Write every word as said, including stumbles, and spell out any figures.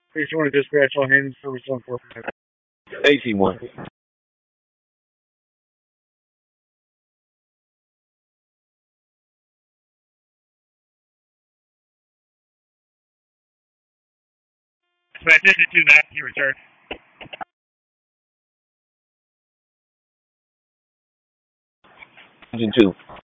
Please want to dispatch all hands service on four five. A C one. Dispatch engine two nine, you return. Engine two.